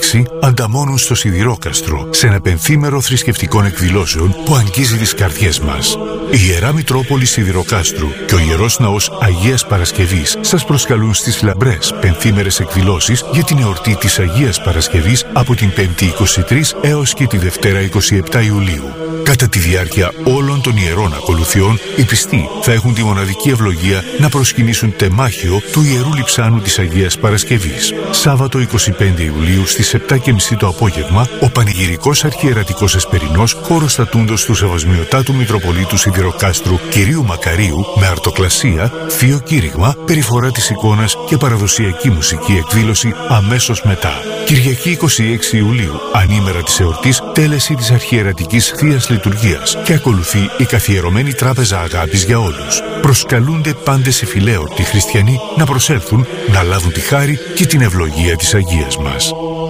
6 ανταμώνουν στο Σιδηρόκαστρο σε ένα πενθήμερο θρησκευτικών εκδηλώσεων που αγγίζει τις καρδιές μας. Η Ιερά Μητρόπολη Σιδηροκάστρου και ο Ιερός Ναός Αγίας Παρασκευής σας προσκαλούν στις λαμπρές πενθήμερες εκδηλώσεις για την εορτή της Αγίας Παρασκευής από την 5η 23 έως και τη Δευτέρα 27 Ιουλίου. Κατά τη διάρκεια όλων των ιερών ακολουθιών, οι πιστοί θα έχουν τη μοναδική ευλογία να προσκυνήσουν τεμάχιο του Ιερού Λειψάνου της Αγίας Παρασκευής. Σάββατο 25 Ιουλίου στις 7:30 το απόγευμα, ο Πανηγυρικός Αρχιερατικός Εσπερινός Χώρος Στατούντος του Σεβασμιωτάτου Μητροπολίτου Σιδηροκάστρου κυρίου Μακαρίου με αρτοκλασία, θείο κήρυγμα, περιφορά της εικόνας και παραδοσιακή μουσική εκδήλωση αμέσως μετά. Κυριακή 26 Ιουλίου, ανήμερα της εορτής, τέλεση της Αρχιερατικής Θείας Λειτουργίας και ακολουθεί η καθιερωμένη τράπεζα αγάπης για όλους. Προσκαλούνται πάντες εφηλαίωρτοι χριστιανοί να προσέλθουν, να λάβουν τη χάρη και την ευλογία της Αγίας μας.